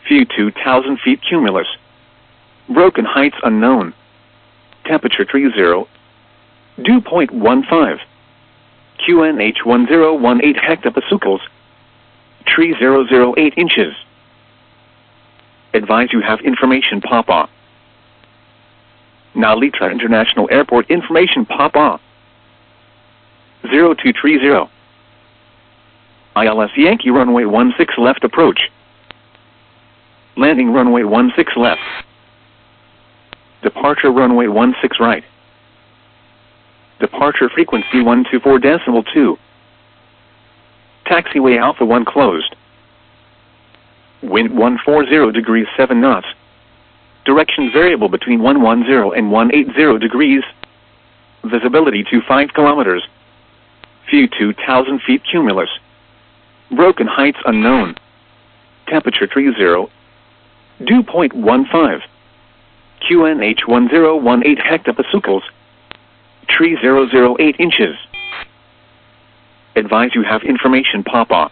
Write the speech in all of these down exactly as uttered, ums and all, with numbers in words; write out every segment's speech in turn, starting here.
View two thousand feet cumulus. Broken heights unknown. Temperature three zero. Dew point one five. Q N H one zero one eight hectopascals. Tree zero zero eight inches. Advise you have information Papa. Nalitra International Airport information Papa. zero two three zero. I L S Yankee runway one six left approach. Landing runway one six left. Departure runway one six right. Departure frequency one two four decimal two. Taxiway Alpha one closed. Wind one forty degrees seven knots. Direction variable between one ten and one eighty degrees. Visibility to five kilometers. View two thousand feet cumulus. Broken heights unknown. Temperature three zero. Dew point one five. Q N H one zero one eight hectopascals. Tree zero zero eight inches. Advise you have information Papa.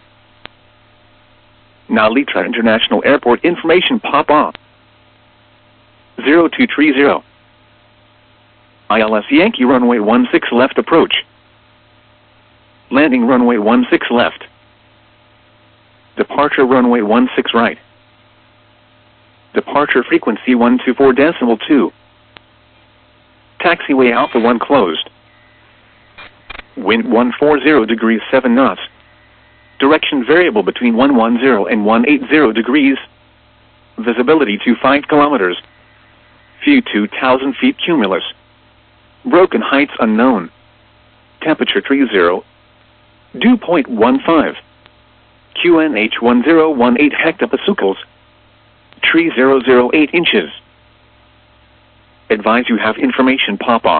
Nalitra International Airport information Papa. zero two three zero. I L S Yankee runway one six left approach. Landing runway one six left. Departure runway one six right. Departure frequency one two four decimal two. Taxiway Alpha one closed. Wind one forty degrees seven knots. Direction variable between one ten and one eighty degrees. Visibility to five kilometers. View two thousand feet cumulus. Broken heights unknown. Temperature three zero. Dew point one five. Q N H one zero one eight hectopascals. Tree zero zero eight inches. Advise you have information Papa.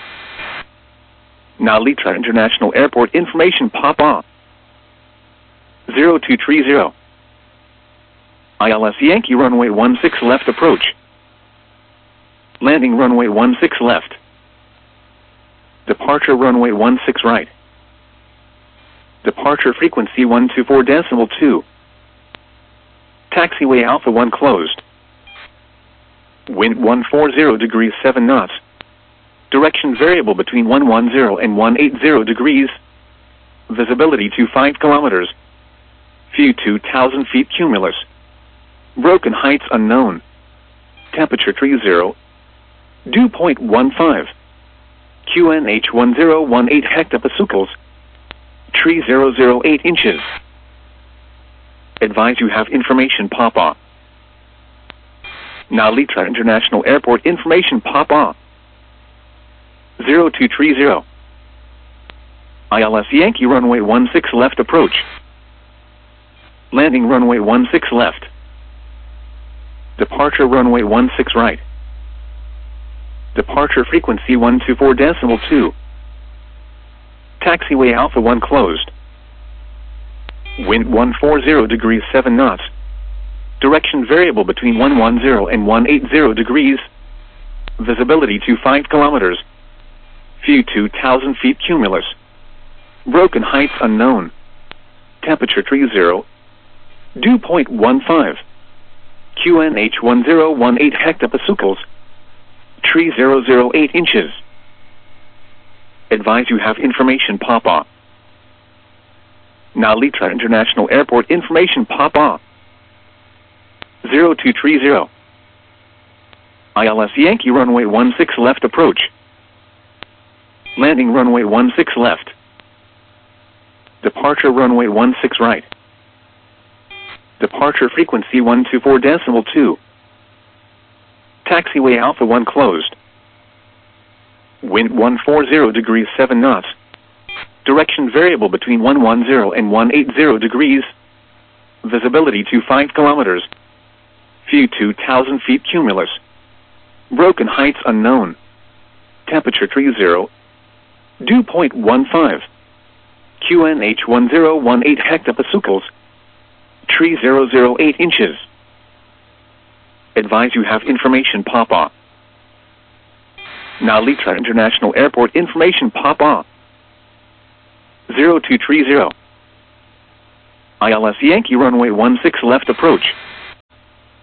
Nalitra International Airport information Papa. zero two three zero. I L S Yankee runway one six left approach. Landing runway one six left. Departure runway one six right. Departure frequency one two four decimal two. Taxiway Alpha one closed. Wind one forty degrees seven knots. Direction variable between one ten and one eighty degrees. Visibility to five kilometers. View two thousand feet cumulus. Broken heights unknown. Temperature three zero. Dew point one five. Q N H one zero one eight hectopascals. Tree zero zero eight inches. Advise you have information Papa. Nalitra International Airport information Papa. zero two three zero. I L S Yankee runway one six left approach. Landing runway one six left. Departure runway one six right. Departure frequency one two four decimal two. Taxiway Alpha one closed. Wind one forty degrees seven knots. Direction variable between one ten and one eighty degrees. Visibility to five kilometers. View two thousand feet cumulus. Broken heights unknown. Temperature three zero. Dew point one five. Q N H one zero one eight hectopascals. Tree zero zero eight inches. Advise you have information Papa. Nalitra International Airport information Papa. zero two three zero. I L S Yankee runway one six left approach. Landing runway one six left. Departure runway one six right. Departure frequency one two four decimal two. Taxiway Alpha one closed. Wind one forty degrees seven knots. Direction variable between one ten and one eighty degrees. Visibility to five kilometers. View two thousand feet cumulus. Broken heights unknown. Temperature three zero. Dew point one five. Q N H one zero one eight hectopascals. Tree zero zero eight inches. Advise you have information Papa. Nalitra International Airport information Papa. zero two three zero. I L S Yankee runway one six left approach.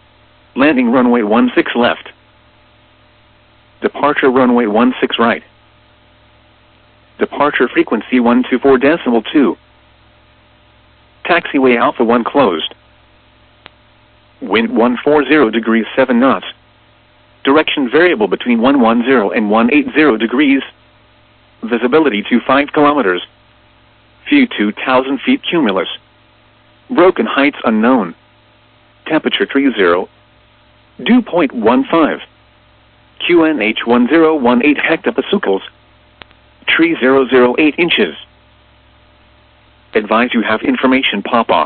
Landing runway one six left. Departure runway one six right. Departure frequency one two four decimal two. Taxiway Alpha one closed. Wind one forty degrees seven knots. Direction variable between one ten and one eighty degrees. Visibility to five kilometers. View two thousand feet cumulus. Broken heights unknown. Temperature three zero. Dew point one five. Q N H one zero one eight hectopascals. three thousand eight inches. Advise you have information pop-up.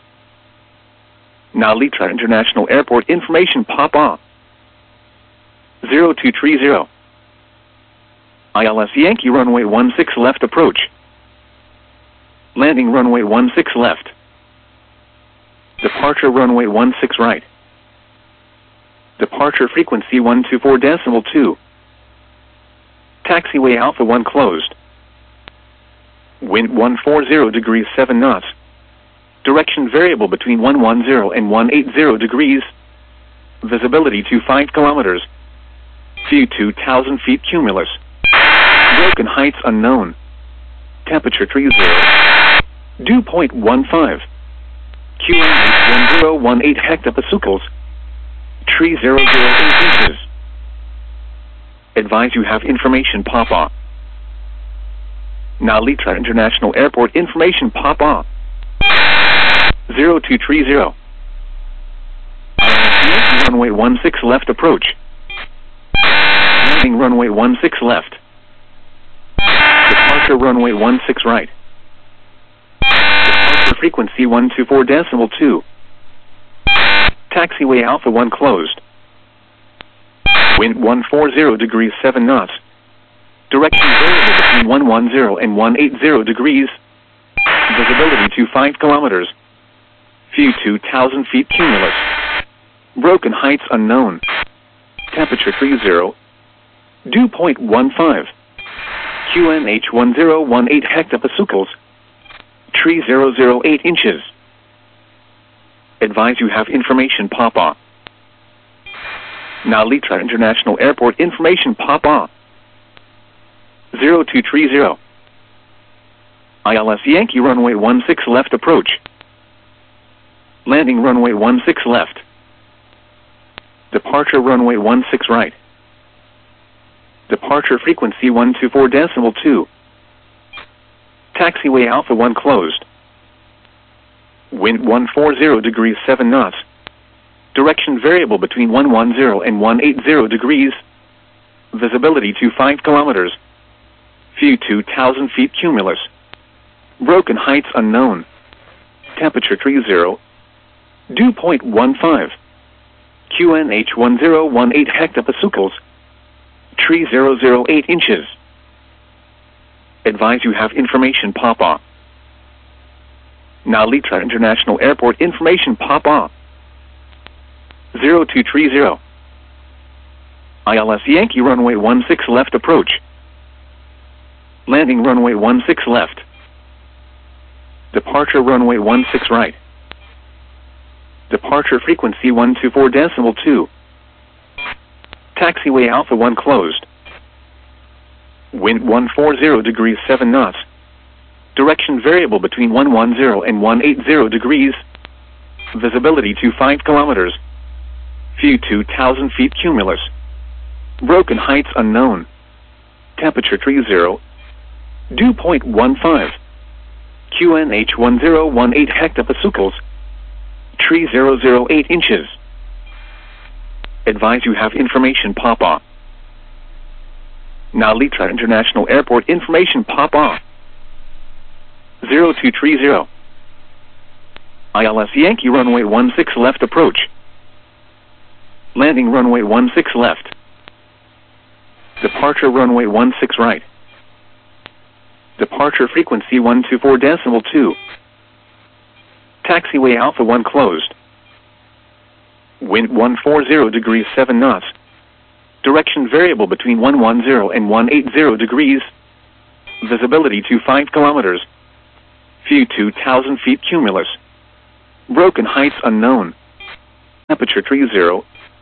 Nalitra International Airport information pop-up. zero two three zero. I L S Yankee runway one six left approach. Landing runway one six left. Departure runway one six right. Departure frequency one two four decimal two. Taxiway Alpha one closed. Wind one forty degrees seven knots. Direction variable between one ten and one eighty degrees. Visibility to five kilometers. View two thousand feet cumulus. Broken heights unknown. Temperature three zero. Dew point one five. Q N H one zero one eight hectopascals. three thousand eight inches. Advise you have information pop-up. Nalitra International Airport information pop-up. zero two three zero. Runway one six left approach. Landing runway one six left. Departure runway one six right. Departure frequency one two four decimal two. Taxiway Alpha one closed. Wind one forty degrees seven knots. Direction variable between one ten and one eighty degrees. Visibility to five kilometers. View two thousand feet cumulus. Broken heights unknown. Temperature three zero. Dew point one five. Q N H one zero one eight hectopascals. three thousand eight inches. Advise you have information pop-up. Nalitra International Airport information pop-up. zero two three zero. I L S Yankee runway one six left approach. Landing runway one six left. Departure runway one six right. Departure frequency one two four decimal two. Taxiway Alpha one closed. Wind one forty degrees seven knots. Direction variable between one ten and one eighty degrees. Visibility to five kilometers. View two thousand feet cumulus. Broken heights unknown. Temperature three zero. Dew point one five. Q N H one zero one eight hectopascals. three thousand eight inches. Advise you have information pop-up. Nalitra International Airport information pop-up. zero two three zero. I L S Yankee runway one six left approach. Landing runway one six left. Departure runway one six right. Departure frequency one two four decimal two. Taxiway Alpha one closed. Wind one forty degrees seven knots. Direction variable between one ten and one eighty degrees. Visibility to five kilometers. View two thousand feet cumulus. Broken heights unknown. Temperature three zero. Dew point one five. Q N H one zero one eight hectopascals. three thousand eight inches. Advise you have information pop-up. Nalitra International Airport information pop-up. zero two three zero. I L S Yankee runway one six left approach. Landing runway one six left. Departure runway one six right. Departure frequency one two four decimal two. Taxiway Alpha one closed. Wind one forty degrees seven knots. Direction variable between one ten and one eighty degrees. Visibility to five kilometers. View two thousand feet cumulus. Broken heights unknown. Temperature three zero.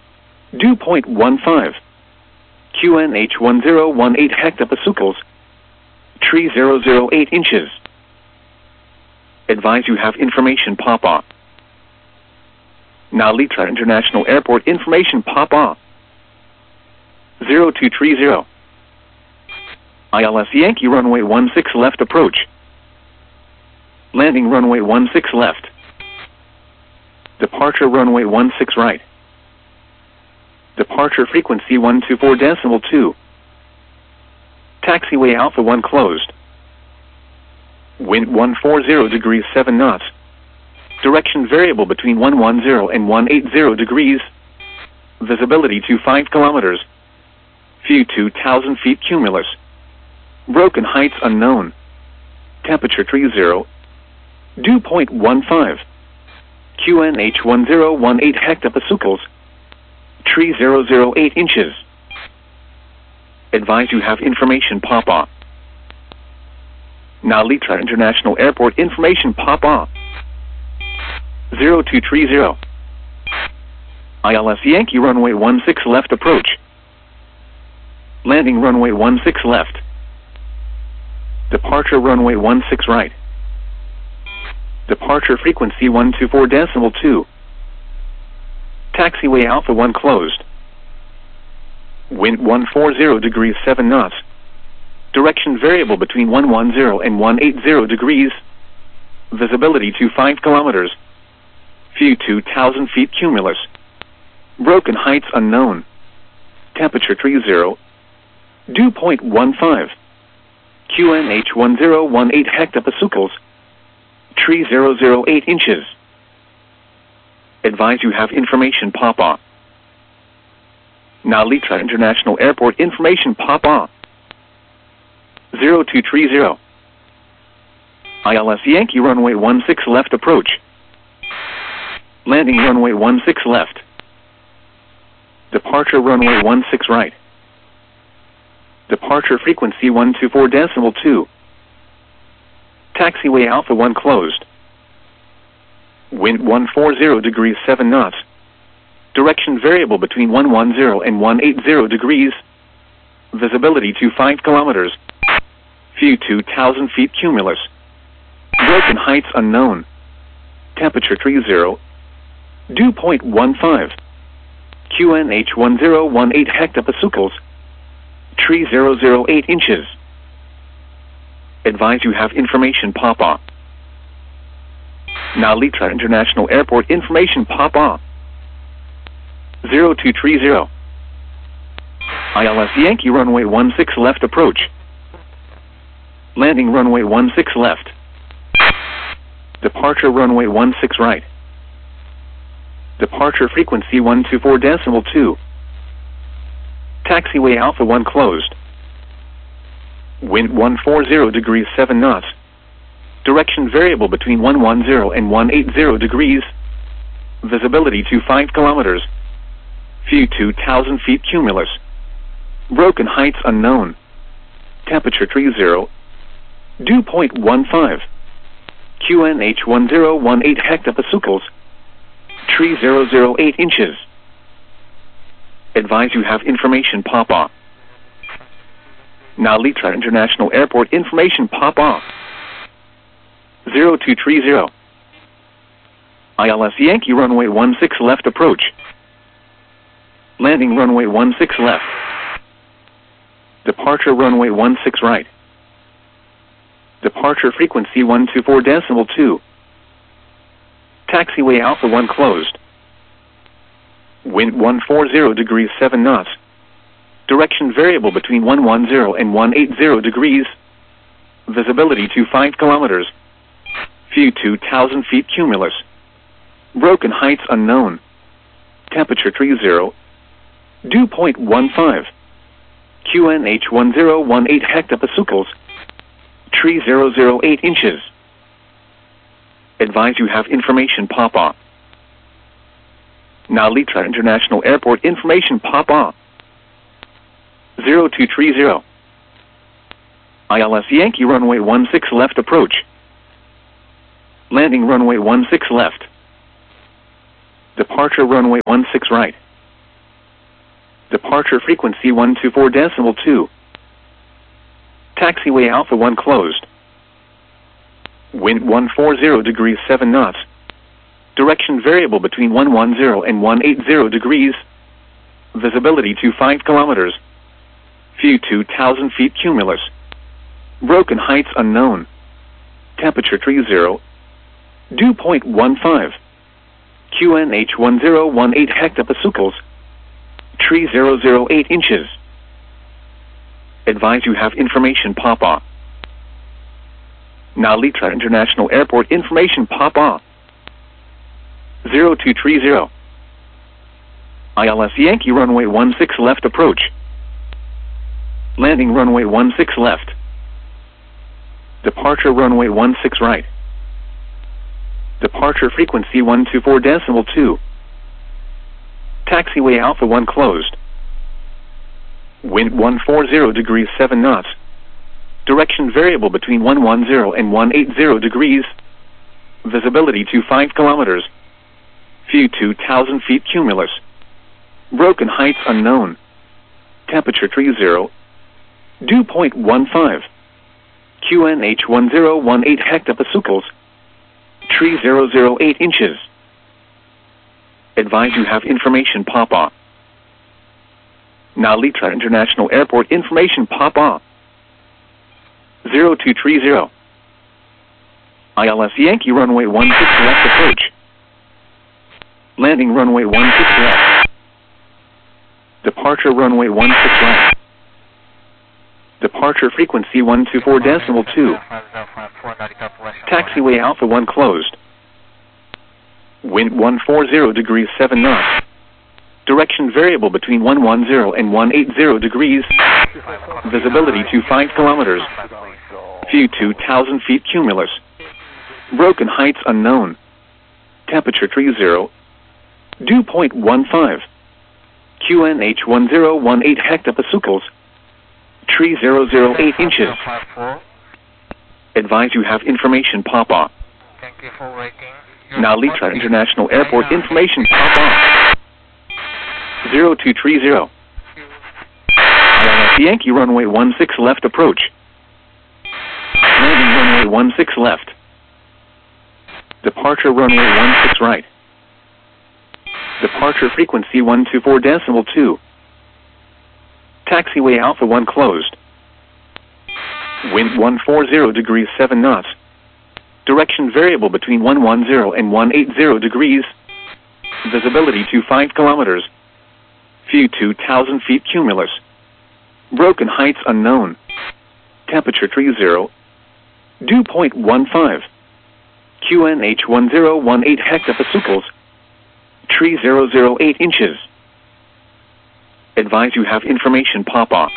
Dew point one five. Q N H one zero one eight hectopascals. Tree zero zero eight inches. Advise you have information pop-up. Nalitra International Airport information pop-up. zero two three zero. I L S Yankee runway one six left approach. Landing runway one six left. Departure runway one six right. Departure frequency one two four decimal two. Taxiway Alpha one closed. Wind one forty degrees seven knots. Direction variable between one ten and one eighty degrees. Visibility to five kilometers. View two thousand feet cumulus. Broken heights unknown. Temperature three zero. Dew point one five. Q N H one zero one eight hectopascals. Tree zero zero eight inches. Advise you have information pop-up. Nalitra International Airport information pop-up. zero two three zero. I L S Yankee runway one six left approach. Landing runway one six left. Departure runway one six right. Departure frequency one two four decimal two. Taxiway Alpha one closed. Wind one forty degrees seven knots. Direction variable between one ten and one eighty degrees. Visibility to five kilometers. View two thousand feet cumulus. Broken heights unknown. Temperature three zero. Dew point one five. Q N H one zero one eight hectopascals. Tree zero zero eight inches. Advise you have information pop-up. Nalitra International Airport information pop-up. zero two three zero. I L S Yankee runway one six left approach. Landing runway one six left. Departure runway one six right. Departure frequency one two four decimal two. Taxiway Alpha one closed. Wind one forty degrees seven knots. Direction variable between one ten and one eighty degrees. Visibility to five kilometers. View two thousand feet cumulus. Broken heights unknown. Temperature three zero. Dew point one five. Q N H one zero one eight hectopascals. Tree zero zero eight inches. Advise you have information pop-up. Nalitra International Airport information pop-up. zero two three zero. I L S Yankee runway one six left approach. Landing runway one six left. Departure runway one six right. Departure frequency one two four decimal two. Taxiway Alpha one closed. Wind one forty degrees seven knots. Direction variable between one ten and one eighty degrees. Visibility to five kilometers. View two thousand feet cumulus. Broken heights unknown. Temperature three zero. Dew point one five. Q N H one zero one eight hectopascals. Tree zero zero eight inches. Advise you have information pop-up. Nalitra International Airport information pop-up. zero two three zero. I L S Yankee runway one six left approach. Landing runway one six left. Departure runway one six right. Departure frequency one two four decimal two. Taxiway Alpha one closed. Wind one forty degrees seven knots. Direction variable between one ten and one eighty degrees. Visibility to five kilometers. View two thousand feet cumulus. Broken heights unknown. Temperature three zero. Dew point one five. Q N H one zero one eight hectopascals. Tree zero zero eight inches. Advise you have information pop-up. Nalitra International Airport information pop-up. zero two three zero. I L S Yankee runway one six left approach. Landing runway one six left. Departure runway one six right. Departure frequency one two four decimal two. Taxiway Alpha one closed. Wind one forty degrees seven knots. Direction variable between one ten and one eighty degrees. Visibility to five kilometers. View two thousand feet cumulus. Broken heights unknown. Temperature three zero. Dew point one five. Q N H one zero one eight hectopascals. three thousand eight inches. Advise you have information pop-off. Nalitra International Airport information pop-off. zero two three zero. I L S Yankee runway one six left approach. Landing runway one six left. Departure runway one six right. Departure frequency one two four decimal two. Taxiway Alpha one closed. Wind one forty degrees seven knots. Direction variable between one ten and one eighty degrees. Visibility to five kilometers. View two thousand feet cumulus. Broken heights unknown. Temperature three zero. Dew point one five. Q N H one zero one eight hectopascals. three thousand eight inches. Advise you have information pop-off. Nalitra International Airport information pop-off. zero two three zero. I L S Yankee runway one six left approach. Landing runway one six left. Departure runway one six right. Departure frequency one two four decimal two. Taxiway Alpha one closed. Wind one forty degrees seven knots. Direction variable between one ten and one eighty degrees. Visibility to five kilometers. View two thousand feet cumulus. Broken heights unknown. Temperature three zero. Dew point one five. Q N H one zero one eight hectopascals. three thousand eight inches. Advise you have information pop-off. Thank you for waiting. Nalitra International Airport information pop-off. zero two three zero. I L S Yankee runway one six left approach. Landing runway one six left. Departure runway one six right. Departure frequency one two four decimal two. Taxiway Alpha one closed. Wind one forty degrees seven knots. Direction variable between one ten and one eighty degrees. Visibility to five kilometers. View two thousand feet cumulus. Broken heights unknown. Temperature three zero. Dew point one five. Q N H one zero one eight hectopascals. three thousand eight inches. Advise you have information pop-off.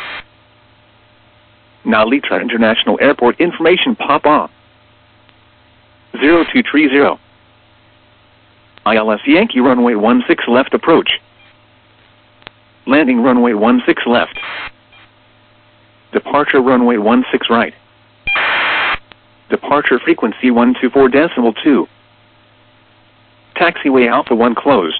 Nalitra International Airport information pop-off. zero two three zero. I L S Yankee runway one six left approach. Landing runway one six left. Departure runway one six right. Departure frequency one two four decimal two. Taxiway Alpha one closed.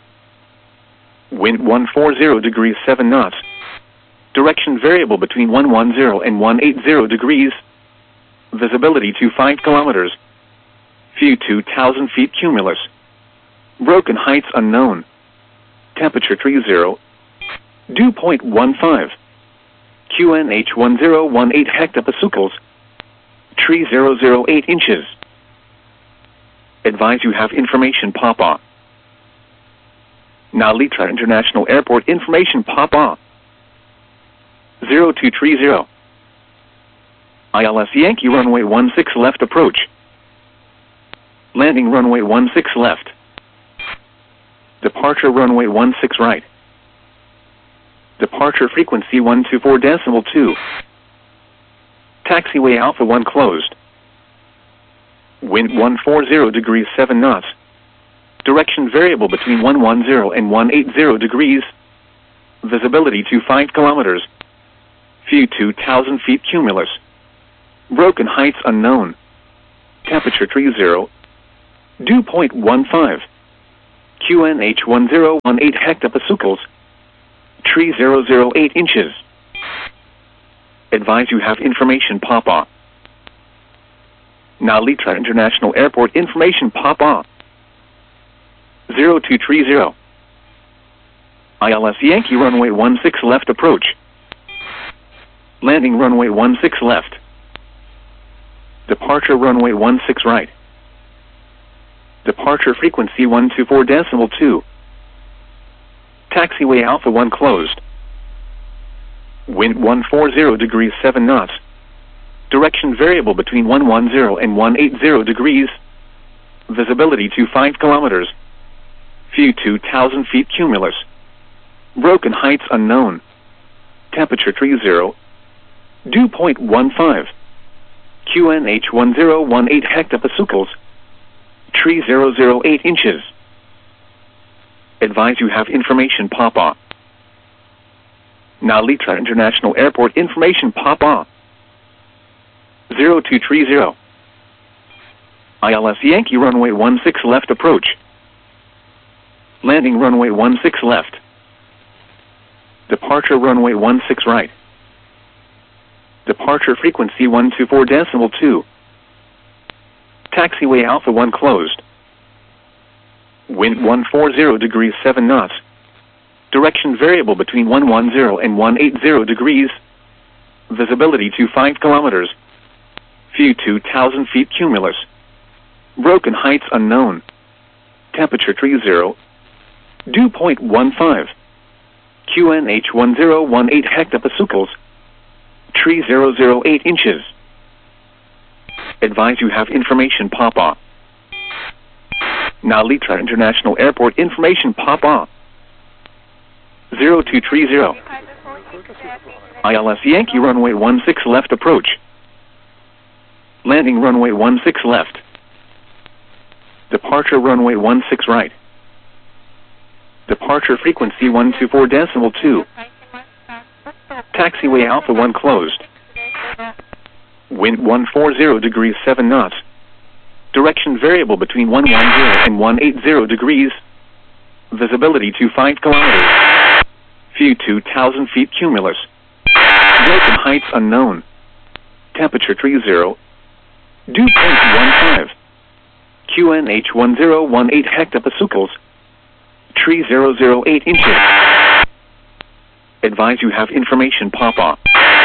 Wind one forty degrees seven knots. Direction variable between one ten and one eighty degrees. Visibility to five kilometers. View two thousand feet cumulus. Broken heights unknown. Temperature three zero. Dew point one five. Q N H one zero one eight hectopascals. three thousand eight inches. Advise you have information pop-off. Nalitra International Airport information pop-off. zero two three zero. I L S Yankee runway one six left approach. Landing runway one six left. Departure runway one six right. Departure frequency one two four decimal two. Taxiway Alpha one closed. Wind one forty degrees seven knots. Direction variable between one ten and one eighty degrees. Visibility to five kilometers. View two thousand feet cumulus. Broken heights unknown. Temperature three zero. Dew point one five. Q N H one zero one eight hectopascals. Tree zero zero eight inches. Advise you have information pop up. Nalita International Airport information pop up. zero two three zero. I L S Yankee runway one six left approach. Landing runway one six left. Departure runway one six right. Departure frequency one two four decimal two. Taxiway Alpha one closed. Wind one forty degrees seven knots. Direction variable between one ten and one eighty degrees. Visibility to five kilometers. View two thousand feet cumulus. Broken heights unknown. Temperature three zero. Dew point one five. Q N H one zero one eight hectopascals. Tree zero zero eight inches. Advise you have information pop up. Nalita International Airport information pop up. zero two three zero. I L S Yankee runway one six left approach. Landing runway one six left. Departure runway one six right. Departure frequency one two four decimal two. Taxiway Alpha one closed. Wind one forty degrees seven knots. Direction variable between one ten and one eighty degrees. Visibility to five kilometers. View two thousand feet cumulus. Broken heights unknown. Temperature three zero. Dew point one five. Q N H one zero one eight hectopascals. Tree zero zero eight inches. Advise you have information pop up. Nalita International Airport information pop up. zero two three zero. I L S Yankee runway one six left approach. Landing runway one six left. Departure runway one six right. Departure frequency one two four decimal two. Taxiway Alpha one closed. Wind one forty degrees seven knots. Direction variable between one ten and one eighty degrees. Visibility to five kilometers. View two thousand feet cumulus. Broken heights unknown. Temperature three zero. Dew point one five. Q N H one zero one eight hectopascals. Tree zero zero eight inches. Advise you have information pop up.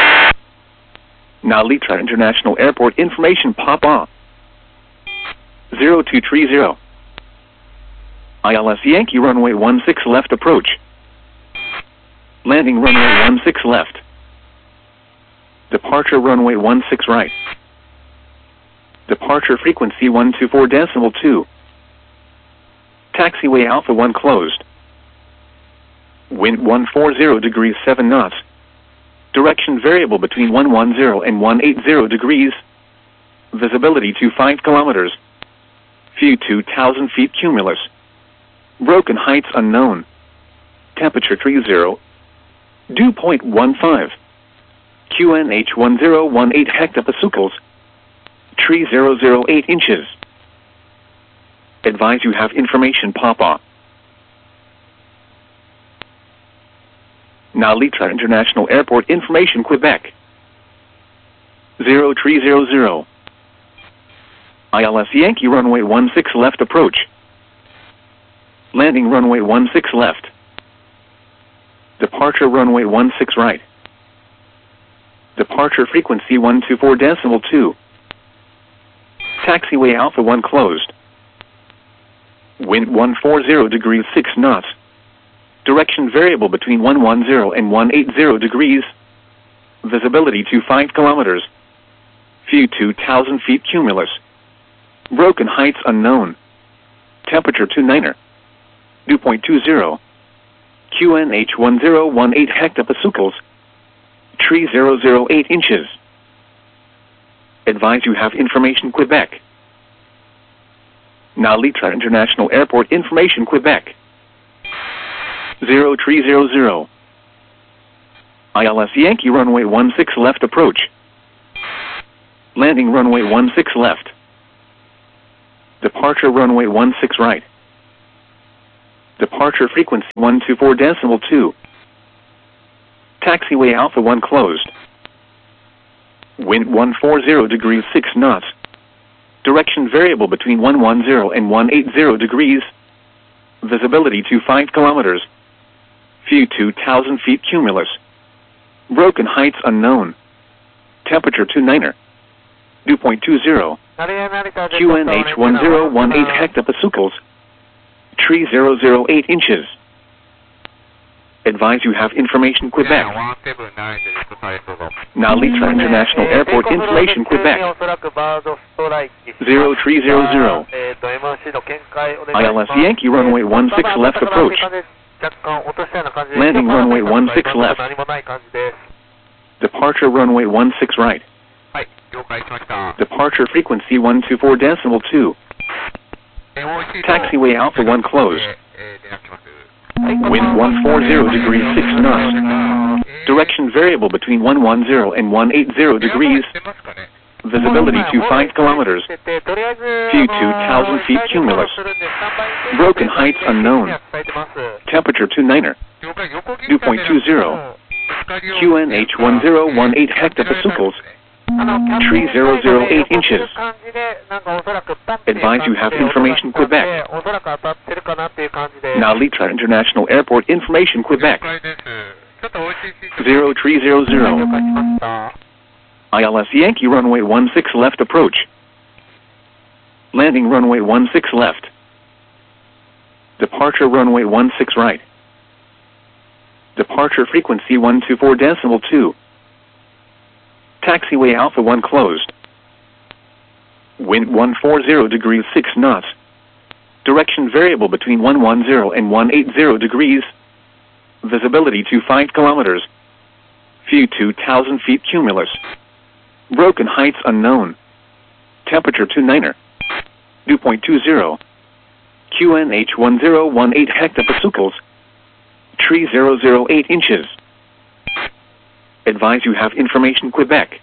Nalita International Airport information pop up. zero two three zero. I L S Yankee runway one six left approach. Landing runway one six left. Departure runway one six right. Departure frequency one two four decimal two. Taxiway Alpha one closed. Wind one forty degrees seven knots. Direction variable between one ten and one eighty degrees. Visibility to five kilometers. View two thousand feet cumulus. Broken heights unknown. Temperature three zero. Dew point one five. Q N H one zero one eight hectopascals. Tree zero zero eight inches. Advise you have information pop up. Nalita International Airport information Quebec. zero three zero zero. I L S Yankee runway one six left approach. Landing runway one six left. Departure runway one six right. Departure frequency one two four decimal two. Taxiway Alpha one closed. Wind one forty degrees six knots. Direction variable between one ten and one eighty degrees. Visibility to five kilometers. View two thousand feet cumulus. Broken heights unknown. Temperature two niner. Dew point two zero. Q N H one zero one eight hectopascals. Tree zero zero eight inches. Advise you have information Quebec. Nalita International Airport information Quebec. zero three zero zero. I L S Yankee runway one six left approach. Landing runway one six left. Departure runway one six right. Departure frequency one two four decimal two. Taxiway Alpha one closed. Wind one forty degrees six knots. Direction variable between one ten and one eighty degrees. Visibility to five kilometers. View two thousand feet cumulus. Broken heights unknown. Temperature two niner. Dew point two zero. Q N H one zero one eight hectopascals. Tree zero zero eight inches. Advise you have information Quebec. Now Litra International Airport information Quebec. zero three zero zero. I L S Yankee runway one six left approach. Landing runway one six left. Departure runway one six right. Departure frequency one two four decimal two. Taxiway Alpha one closed. Wind one forty degrees six knots. Direction variable between one ten and one eighty degrees. Visibility to five kilometers. View two thousand feet cumulus. Broken heights unknown. Temperature two niner. Dew point two zero. Q N H one zero one eight hectopascals. Tree zero zero eight inches. Advise you have information Quebec. Now Litra International Airport information Quebec. zero three zero zero. I L S Yankee runway one six left approach. Landing runway one six left. Departure runway one six right. Departure frequency one two four decimal two. Taxiway Alpha one closed. Wind one forty degrees six knots. Direction variable between one ten and one eighty degrees. Visibility to five kilometers. View two thousand feet cumulus. Broken heights unknown. Temperature two niner. Dew point two zero. Q N H one zero one eight hectopascals. Tree zero zero eight inches. Advise you have information Quebec.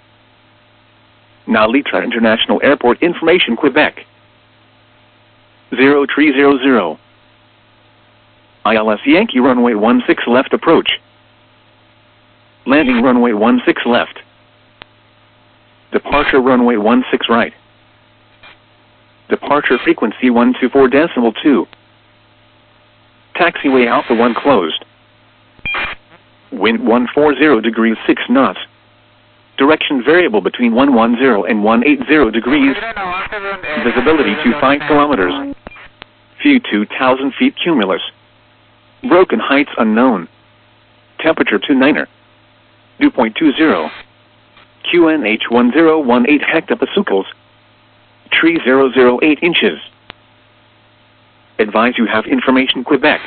Now Litra International Airport information Quebec. zero three zero zero. I L S Yankee runway one six left approach. Landing runway one six left. Departure runway one six right. Departure frequency one two four decimal two. Taxiway Alpha one closed. Wind one forty degrees six knots. Direction variable between one ten and one eighty degrees. Visibility to five kilometers. View two thousand feet cumulus. Broken heights unknown. Temperature two niner. Dew point two zero. Q N H one zero one eight hectopascals. Tree zero zero eight inches. Advise you have information Quebec.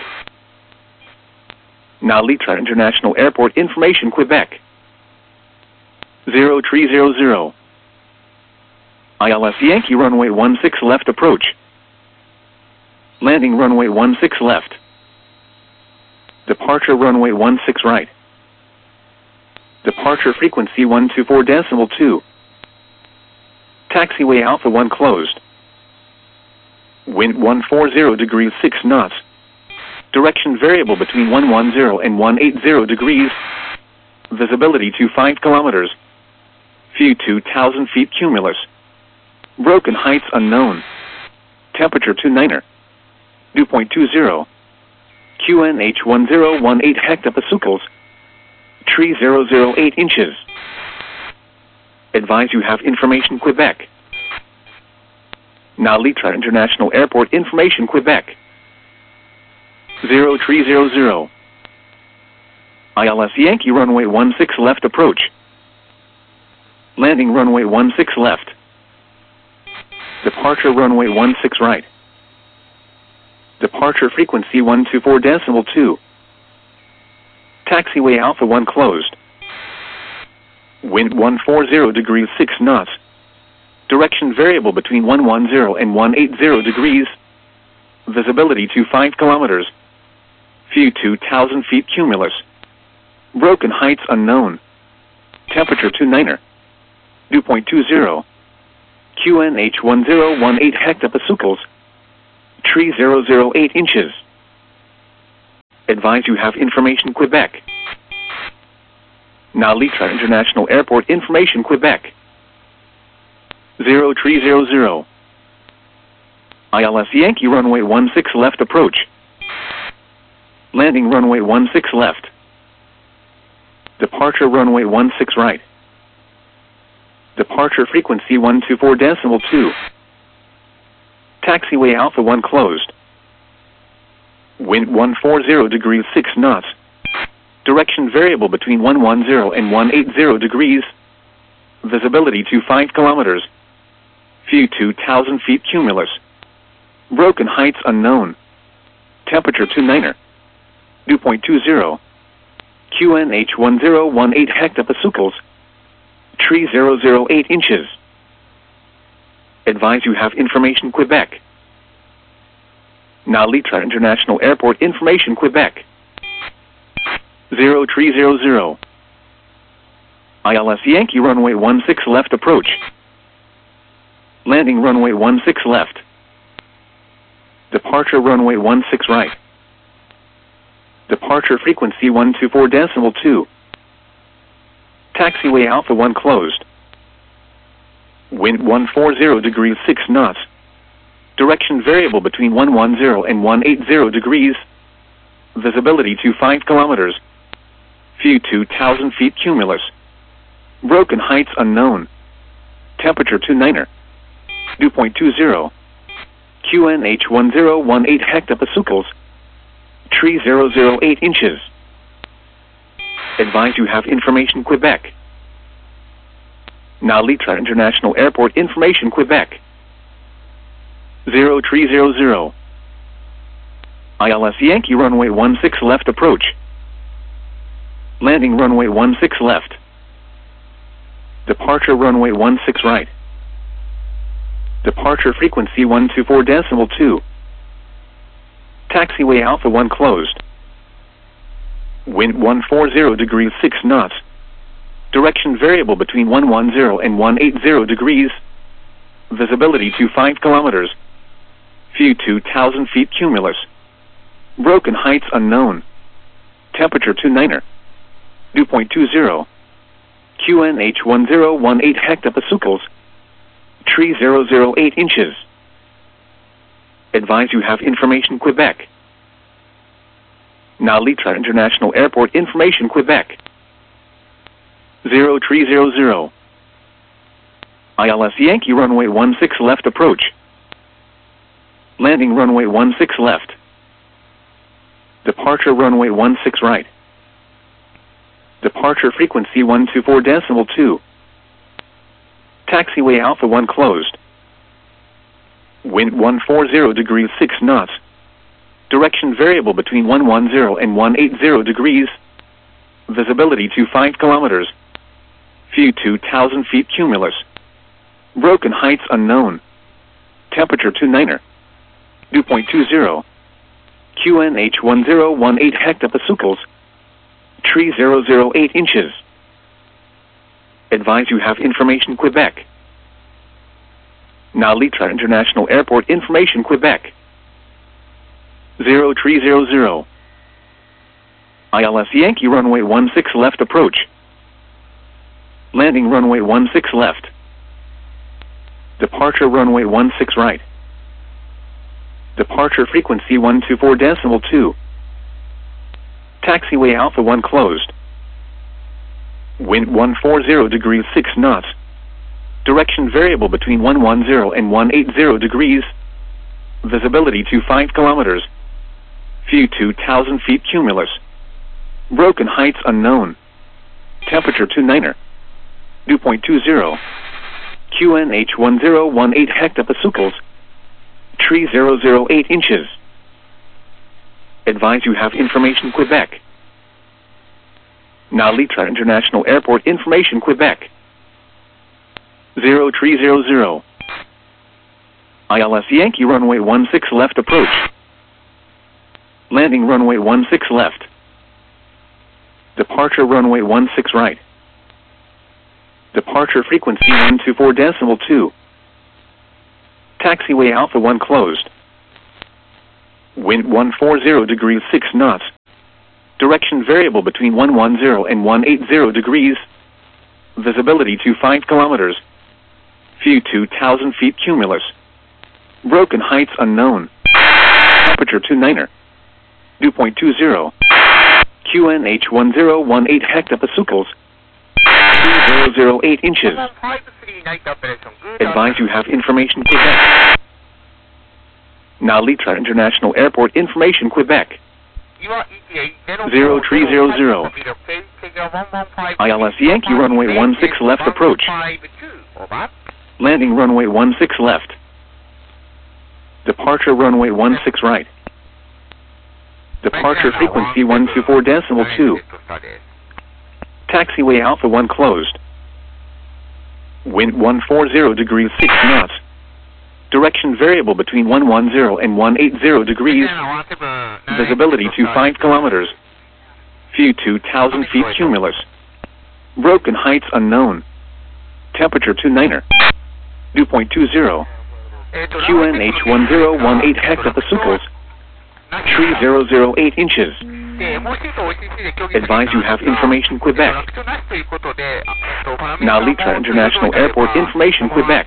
Now Litra International Airport information Quebec. zero three zero zero. I L S Yankee runway one six left approach. Landing runway one six left. Departure runway one six right. Departure frequency one two four decimal two. Taxiway Alpha one closed. Wind one forty degrees six knots. Direction variable between one ten and one eighty degrees. Visibility to five kilometers. View two thousand feet cumulus. Broken heights unknown. Temperature two niner. Dew point two zero. Q N H one zero one eight hectopascals. Tree zero zero eight inches. Advise you have information Quebec. Now Litra International Airport information Quebec. zero three zero zero. I L S Yankee runway one six left approach. Landing runway one six left. Departure runway one six right. Departure frequency one two four decimal two. Taxiway Alpha one closed. Wind one forty degrees six knots. Direction variable between one ten and one eighty degrees. Visibility to five kilometers. View two thousand feet cumulus. Broken heights unknown. Temperature two niner. Dew point two zero. Q N H one zero one eight hectopascals. Tree zero zero eight inches. Advise you have information Quebec. Now Litra International Airport information, Quebec. zero three zero zero. I L S Yankee runway one six left approach. Landing runway one six left. Departure runway one six right. Departure frequency one two four decimal two. Taxiway Alpha one closed. Wind one forty degrees six knots. Direction variable between one ten and one eighty degrees. Visibility to five kilometers. View two thousand feet cumulus. Broken heights unknown. Temperature two niner. Dew point two zero. Q N H one zero one eight hectopascals. Tree zero zero eight inches. Advise you have information, Quebec. Now Litra International Airport information, Quebec. zero three zero zero. I L S Yankee runway one six left approach. Landing runway one six left. Departure runway one six right. Departure frequency one two four decimal two. Taxiway Alpha one closed. Wind one forty degrees six knots. Direction variable between one ten and one eighty degrees. Visibility to five kilometers. View two thousand feet cumulus. Broken heights unknown. Temperature two niner. Dew point two zero. Q N H one zero one eight hectopascals. Tree zero zero eight inches. Advise you have information, Quebec. Now Litra International Airport information, Quebec. zero three zero zero. I L S Yankee runway one six left approach. Landing runway one six left. Departure runway one six right. Departure frequency one two four decimal two. Taxiway Alpha one closed. Wind one forty degrees six knots. Direction variable between one ten and one eighty degrees. Visibility to five kilometers. View two thousand feet cumulus. Broken heights unknown. Temperature two niner. Dew point two zero. Q N H one zero one eight hectopascals. Tree zero zero eight inches. Advise you have information, Quebec. Now Litra International Airport information, Quebec. zero three zero zero. I L S Yankee runway one six left approach. Landing runway one six left. Departure runway one six right. Departure frequency one two four decimal two. Taxiway Alpha one closed. Wind one forty degrees six knots. Direction variable between one ten and one eighty degrees. Visibility to five kilometers. View two thousand feet cumulus. Broken heights unknown. Temperature two niner. Dew point two zero. Q N H one zero one eight hectopascals. Tree zero zero eight inches. Advise you have information, Quebec. Now Litra International Airport information, Quebec. zero three zero zero. I L S Yankee runway one six left approach. Landing runway one six left. Departure runway one six right. Departure frequency one two four decimal two. Taxiway Alpha one closed. Wind one forty degrees six knots. Direction variable between one ten and one eighty degrees. Visibility to five kilometers. View two thousand feet cumulus. Broken heights unknown. Temperature two niner. Dew point two zero. Q N H one zero one eight hectopascals. Tree zero zero eight inches. Advise you have information, Quebec. Now Litra International Airport information, Quebec. zero three zero zero. I L S Yankee runway one six left approach. Landing runway one six left. Departure runway one six right. Departure frequency one two four decimal two. Taxiway Alpha one closed. Wind one forty degrees six knots. Direction variable between one hundred ten and one hundred eighty degrees. Visibility to five kilometers. View two thousand feet cumulus. Broken heights unknown. Temperature two niner. Dew point two zero. Q N H one zero one eight hectopascals. three zero zero eight inches. Advise you have information Quebec. Now Litra International Airport information Quebec. zero three zero zero. I L S Yankee runway one six left approach. Landing runway one six left. Departure runway one six right. Departure frequency one two four decimal two. Taxiway Alpha one closed. Wind one forty degrees six knots. Direction variable between one hundred ten and one hundred eighty degrees. Visibility to five kilometers. View two thousand feet cumulus. Broken heights unknown. Temperature two niner. Dew point two zero. Q N H one zero one eight hectopascals. three zero zero eight inches. Advise you have information Quebec. Now Litra International Airport information Quebec.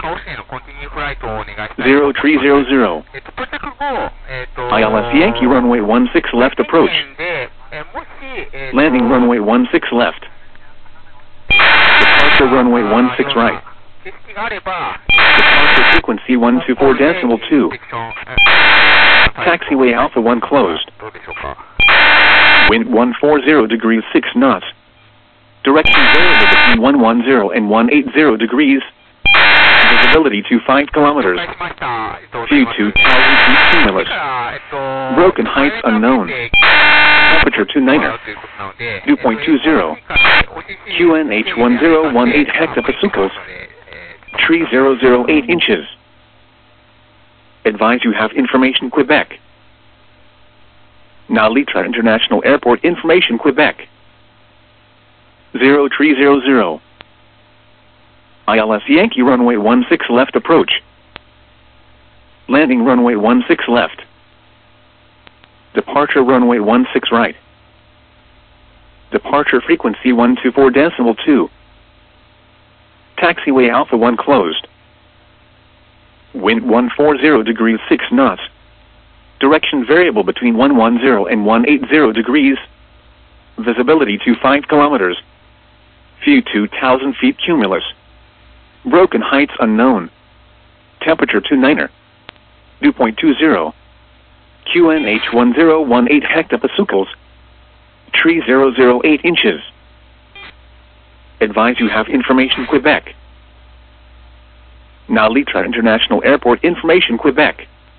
zero three zero zero. I L S Yankee runway one six left approach. Landing runway one six left. Departure runway one six right. Departure frequency one two four decimal two. Taxiway Alpha one closed. Wind one forty degrees six knots. Direction variable between one hundred ten and one hundred eighty degrees. Visibility to five kilometers. View two thousand feet cumulus. Broken heights unknown. Temperature two niner. Dew point two zero. Q N H one zero one eight hectopascals. three zero zero eight inches. Advise you have information Quebec. Now Litra International Airport information Quebec. zero three zero zero. I L S Yankee runway one six left approach. Landing runway one six left. Departure runway one six right. Departure frequency one two four decimal two. Taxiway Alpha one closed. Wind one forty degrees six knots. Direction variable between one hundred ten and one hundred eighty degrees. Visibility to five kilometers. View two thousand feet cumulus. Broken heights unknown. Temperature two niner. Dew point two zero. Q N H one zero one eight hectopascals. three zero zero eight inches. Advise you have information Quebec. Now Litra International Airport information Quebec.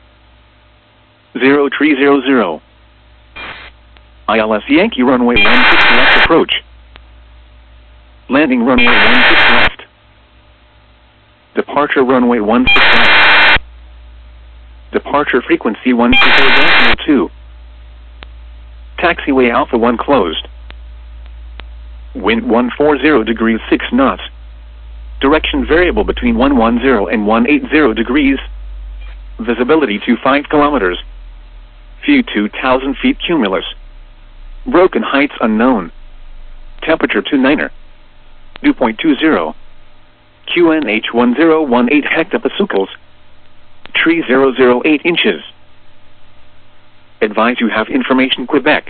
zero three zero zero. I L S Yankee runway one six left approach. Landing runway one six left. Departure runway one six right. Departure frequency one two four decimal two. Taxiway Alpha one closed. Wind one forty degrees six knots. Direction variable between one hundred ten and one hundred eighty degrees. Visibility to five kilometers. View two thousand feet cumulus. Broken heights unknown. Temperature two niner. Dew point two zero. Q N H one zero one eight hectopascals. three zero zero eight inches. Advise you have information Quebec.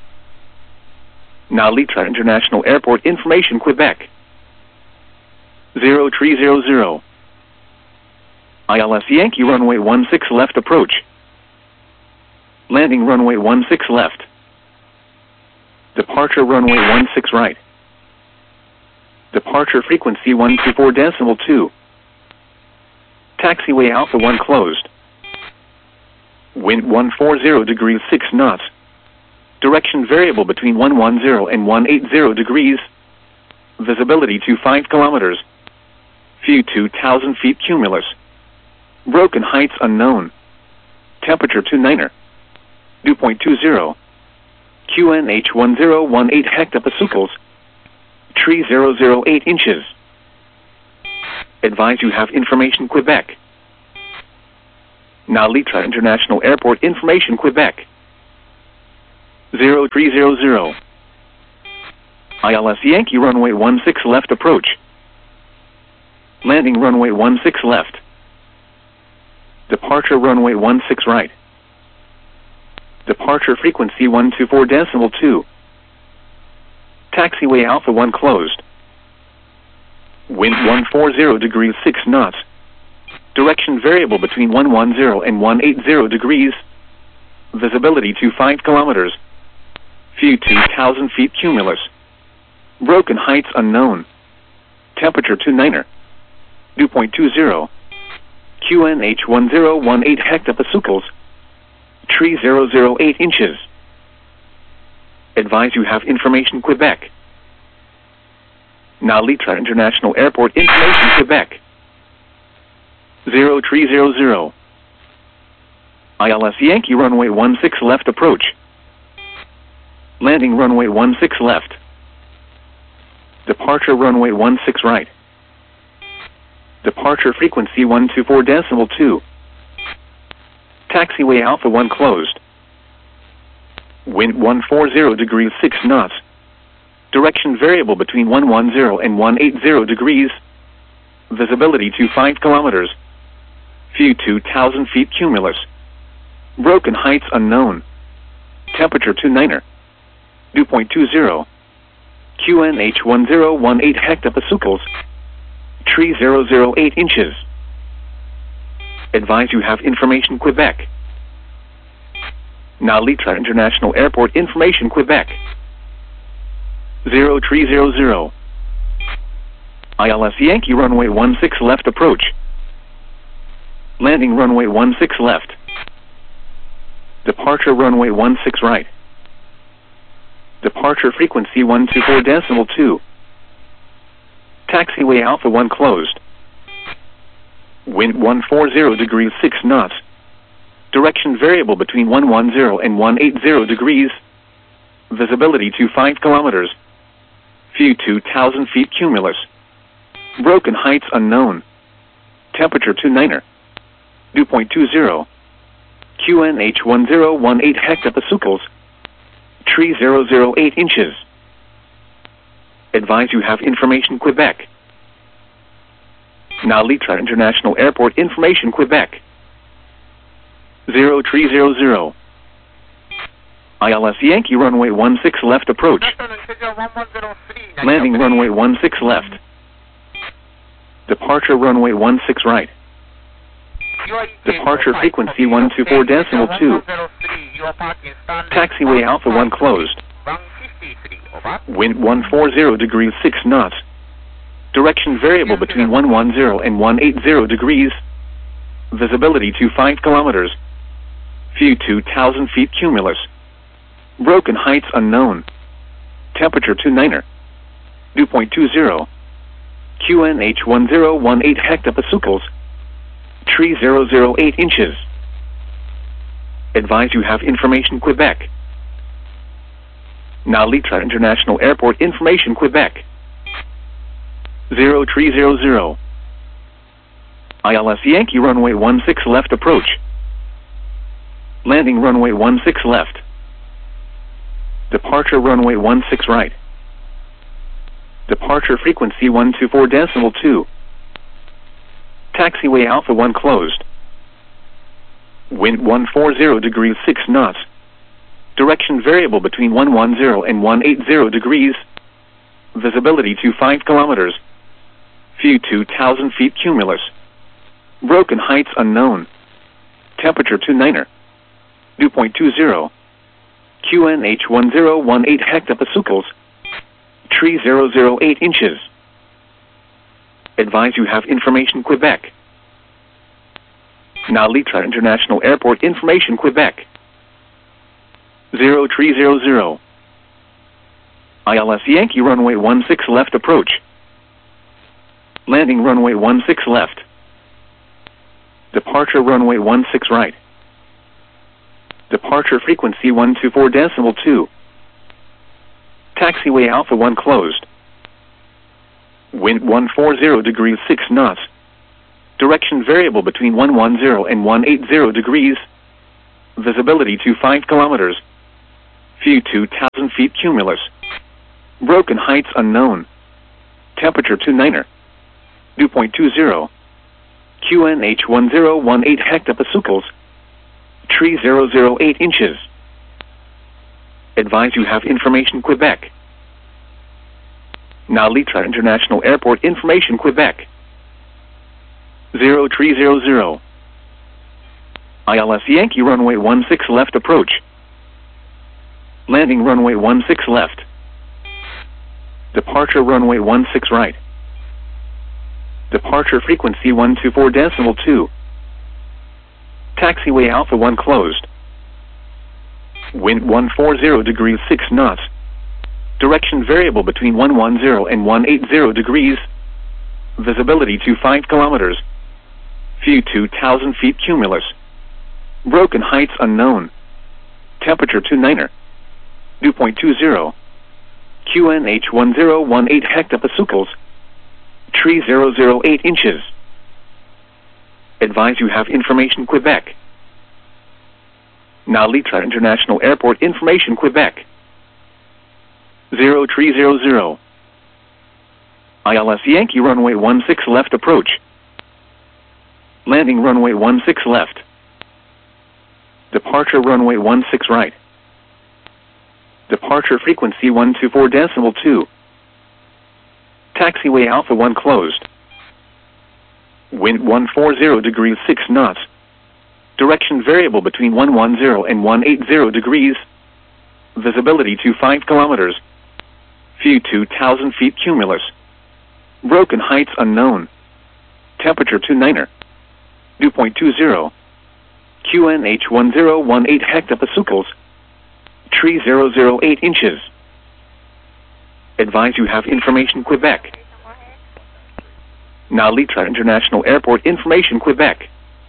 Now Litra International Airport information Quebec. zero three zero zero. I L S Yankee runway one six left approach. Landing runway one six left. Departure runway one six right. Departure frequency one two four decimal two. Taxiway Alpha one closed. Wind one forty degrees six knots. Direction variable between one hundred ten and one hundred eighty degrees. Visibility to five kilometers. View two thousand feet cumulus. Broken heights unknown. Temperature two niner. Dew point two zero. Q N H one zero one eight hectopascals. three zero zero eight inches. Advise you have information Quebec. Now Litra International Airport information Quebec. zero three zero zero. I L S Yankee runway one six left approach. Landing runway one six left. Departure runway one six right. Departure frequency one two four decimal two. Taxiway Alpha one closed. Wind one forty degrees six knots. Direction variable between one ten and one eighty degrees. Visibility to five kilometers. View two thousand feet cumulus. Broken heights unknown. Temperature two niner. Dew point two zero. Q N H one zero one eight hectopascals. Tree zero zero eight inches. Advise you have information Quebec. Nalitra International Airport information Quebec. zero three zero zero. I L S Yankee runway one six left approach. Landing runway one six left. Departure runway one six right. Departure frequency one two four decimal two. Taxiway Alpha one closed. Wind one forty degrees six knots. Direction variable between one ten and one eighty degrees. Visibility to five kilometers. View two thousand feet cumulus. Broken heights unknown. Temperature two niner. Dew point two zero. Q N H one zero one eight hectopascals. Tree zero zero eight inches. Advise you have information Quebec. Nalitra International Airport information Quebec. zero three zero zero. I L S Yankee runway one six left approach. Landing runway one six left. Departure runway one six right. Departure frequency one two four decimal two. Taxiway Alpha one closed. Wind one forty degrees six knots. Direction variable between one ten and one eighty degrees. Visibility to five kilometers. View two thousand feet cumulus. Broken heights unknown. Temperature two niner. Dew point two zero. Q N H one zero one eight hectopascals. Tree zero zero eight inches. Advise you have information Quebec. Nalitra International Airport information Quebec. zero three zero zero. I L S Yankee runway one six left approach. Landing runway one six left. Departure runway one six right. Departure frequency one two four decimal two. Taxiway Alpha one closed. Wind one forty degrees six knots. Direction variable between one ten and one eighty degrees. Visibility to five kilometers. View two thousand feet cumulus. Broken heights unknown. Temperature two niner. Dew point two zero. Q N H one zero one eight hectopascals. Tree zero zero eight inches. Advise you have information Quebec. Nalitra International Airport information Quebec. zero three zero zero. I L S Yankee runway one six left approach. Landing runway one six left. Departure runway one six right. Departure frequency one two four decimal two. Taxiway Alpha one closed. Wind one forty degrees six knots. Direction variable between one ten and one eighty degrees. Visibility to five kilometers. View two thousand feet cumulus. Broken heights unknown. Temperature two niner. Dew point two zero. Q N H one zero one eight hectopascals. Tree zero zero eight inches. Advise you have information Quebec. Nalitra International Airport information Quebec. zero three zero zero. I L S Yankee runway one six left approach. Landing runway one six left. Departure runway one six right. Departure frequency one two four decimal two. Taxiway Alpha one closed. Wind one forty degrees six knots. Direction variable between one ten and one eighty degrees. Visibility to five kilometers. View two thousand feet cumulus. Broken heights unknown. Temperature two niner. Dew point two zero. Q N H one zero one eight hectopascals. Tree zero zero eight inches. Advise you have information Quebec. Now Litra International Airport information Quebec. zero three zero zero. I L S Yankee runway one six left approach. Landing runway one six left. Departure runway one six right. Departure frequency one two four decimal two. Taxiway Alpha one closed. Wind one forty degrees six knots. Direction variable between one ten and one eighty degrees. Visibility to five kilometers. View two thousand feet cumulus. Broken heights unknown. Temperature two niner. Dew point two zero. Q N H one zero one eight hectopascals. Tree zero zero eight inches. Advise you have information Quebec. Now Litra International Airport information Quebec. zero three zero zero. I L S Yankee runway one six left approach. Landing runway one six left. Departure runway one six right. Departure frequency one two four decimal two. Taxiway Alpha one closed. Wind one forty degrees six knots. Direction variable between one ten and one eighty degrees. Visibility to five kilometers. View two thousand feet cumulus. Broken heights unknown. Temperature two niner. Dew point two zero. Q N H one zero one eight hectopascals. Tree zero zero eight inches. Advise you have information Quebec. Now Litra International Airport information Quebec.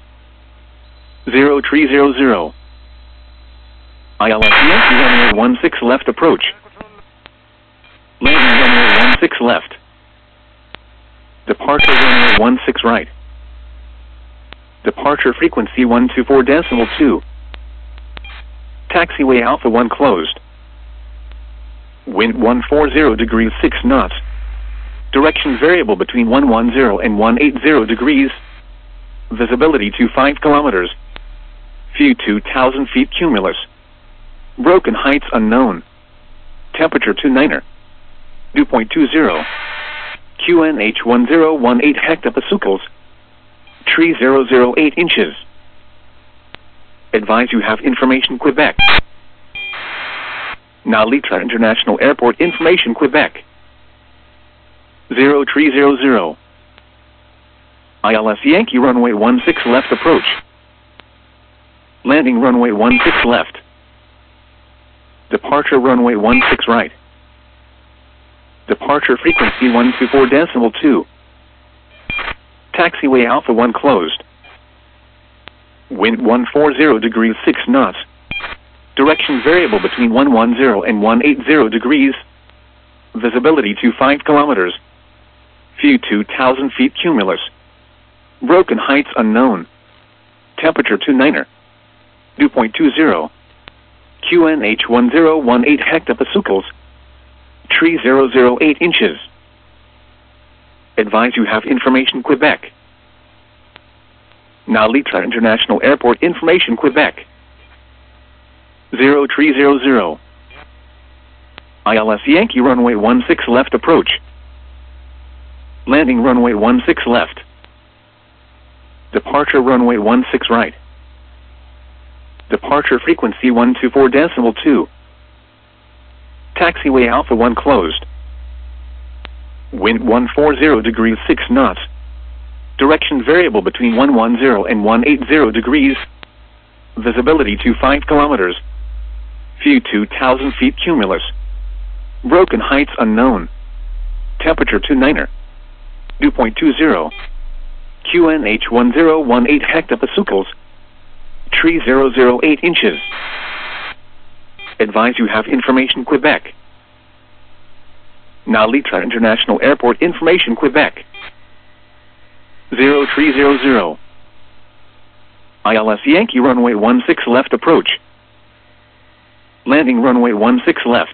zero three zero zero. I L S Yankee runway one six left approach. Landing runway one six left. Departure runway one six right. Departure frequency one two four decimal two. Taxiway Alpha one closed. Wind one forty degrees six knots. Direction variable between one ten and one eighty degrees. Visibility to five kilometers. View two thousand feet cumulus. Broken heights unknown. Temperature two niner. Dew point two zero. Q N H one zero one eight hectopascals. Tree zero zero eight inches. Advise you have information Quebec. Now Litra International Airport information Quebec. zero three zero zero. I L S Yankee runway one six left approach. Landing runway one six left. Departure runway one six right. Departure frequency one two four decimal two. Taxiway Alpha one closed. Wind one forty degrees six knots. Direction variable between one ten and one eighty degrees. Visibility to five kilometers. View two thousand feet cumulus. Broken heights unknown. Temperature two niner. Dew point two zero. Q N H one zero one eight hectopascals. Tree zero zero eight inches. Advise you have information Quebec. Now Litra International Airport information Quebec. zero three zero zero. I L S Yankee runway one six left approach. Landing runway one six left. Departure runway one six right. Departure frequency one two four decimal two. Taxiway Alpha one closed. Wind one forty degrees six knots. Direction variable between one ten and one eighty degrees. Visibility to five kilometers. View two thousand feet cumulus. Broken heights unknown. Temperature two niner. Dew point two zero. Q N H one zero one eight hectopascals. Tree zero zero eight inches. Advise you have information Quebec. Now Litra International Airport information Quebec. zero three zero zero. I L S Yankee runway one six left approach. Landing runway one six left.